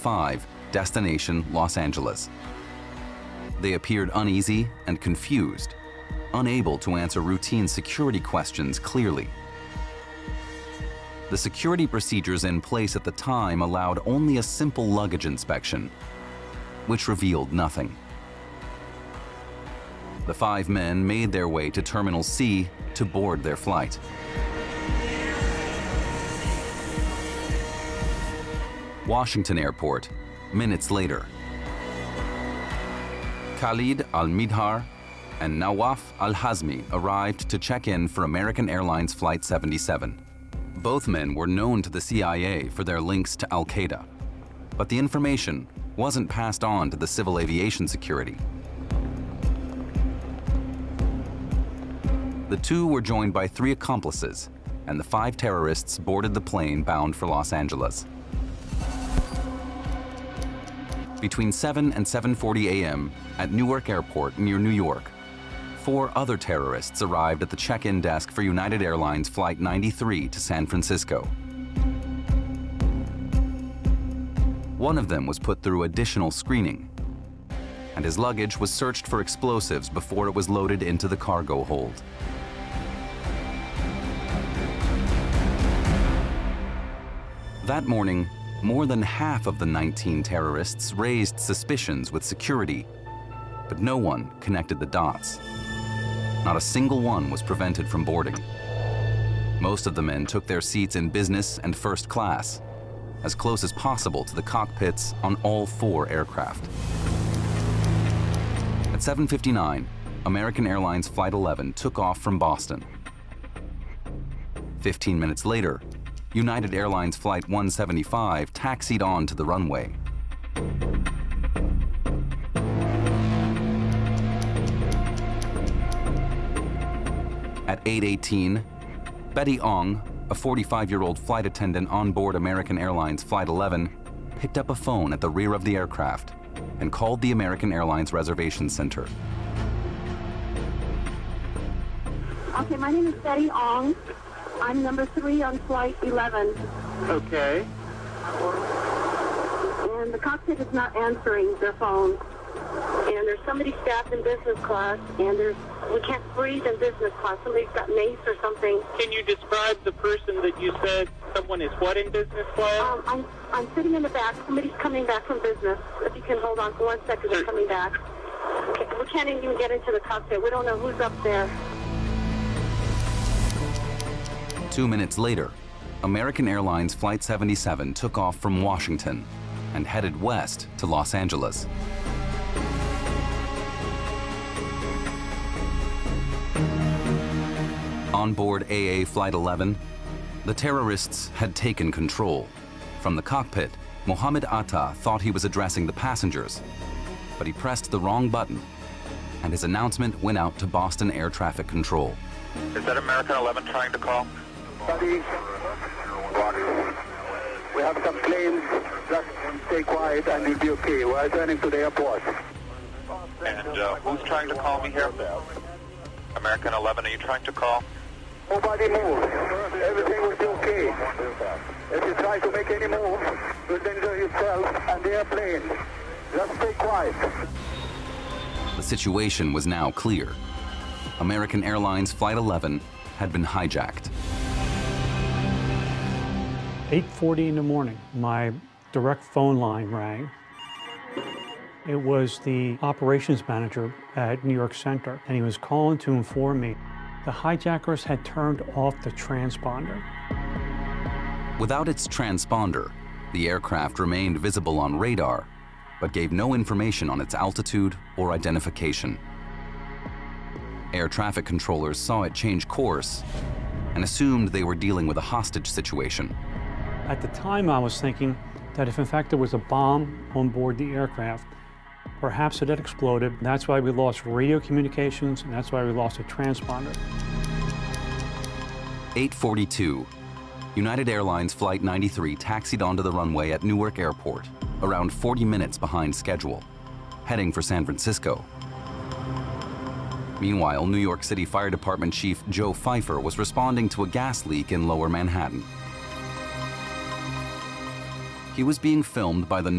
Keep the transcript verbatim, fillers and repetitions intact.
five, destination Los Angeles. They appeared uneasy and confused, unable to answer routine security questions clearly. The security procedures in place at the time allowed only a simple luggage inspection, which revealed nothing. The five men made their way to Terminal C to board their flight. Washington Airport, minutes later. Khalid Al-Midhar and Nawaf Al-Hazmi arrived to check in for American Airlines Flight seventy-seven. Both men were known to the C I A for their links to Al-Qaeda, but the information wasn't passed on to the civil aviation security. The two were joined by three accomplices, and the five terrorists boarded the plane bound for Los Angeles. Between seven and seven forty a m at Newark Airport near New York, four other terrorists arrived at the check-in desk for United Airlines Flight ninety-three to San Francisco. One of them was put through additional screening, and his luggage was searched for explosives before it was loaded into the cargo hold. That morning, more than half of the nineteen terrorists raised suspicions with security, but no one connected the dots. Not a single one was prevented from boarding. Most of the men took their seats in business and first class, as close as possible to the cockpits on all four aircraft. At seven fifty-nine, American Airlines Flight eleven took off from Boston. Fifteen minutes later, United Airlines Flight one seventy-five taxied on to the runway. At eight eighteen, Betty Ong, a forty-five-year-old flight attendant on board American Airlines Flight eleven, picked up a phone at the rear of the aircraft and called the American Airlines Reservation Center. Okay, my name is Betty Ong. I'm number three on Flight eleven. Okay. And the cockpit is not answering their phone. And there's somebody staffed in business class, and there's we can't breathe in business class. Somebody's got mace or something. Can you describe the person that you said someone is what in business class? Um, I'm I'm sitting in the back. Somebody's coming back from business. If you can hold on for one second, they're coming back. Okay, we can't even get into the cockpit. We don't know who's up there. Two minutes later, American Airlines Flight seventy-seven took off from Washington and headed west to Los Angeles. On board A A Flight eleven, the terrorists had taken control. From the cockpit, Mohammed Atta thought he was addressing the passengers, but he pressed the wrong button, and his announcement went out to Boston Air Traffic Control. Is that American eleven trying to call? Buddy, we have some planes. Just stay quiet and you'll be okay. We're turning to the airport. And uh, who's trying to call me here? American eleven, are you trying to call? Nobody move. Everything will be okay. If you try to make any move, you'll danger yourself and the airplane. Just stay quiet. The situation was now clear. American Airlines Flight eleven had been hijacked. eight forty in the morning, my direct phone line rang. It was the operations manager at New York Center, and he was calling to inform me the hijackers had turned off the transponder. Without its transponder, the aircraft remained visible on radar, but gave no information on its altitude or identification. Air traffic controllers saw it change course and assumed they were dealing with a hostage situation. At the time, I was thinking that if in fact there was a bomb on board the aircraft, perhaps it had exploded. That's why we lost radio communications, and that's why we lost a transponder. eight forty-two, United Airlines Flight ninety-three taxied onto the runway at Newark Airport, around forty minutes behind schedule, heading for San Francisco. Meanwhile, New York City Fire Department Chief Joe Pfeiffer was responding to a gas leak in Lower Manhattan. He was being filmed by the